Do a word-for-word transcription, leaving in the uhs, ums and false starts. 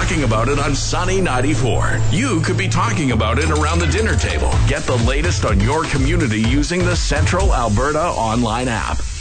talking about it on Sunny ninety-four. You could be talking about it around the dinner table. Get the latest on your community using the Central Alberta online app.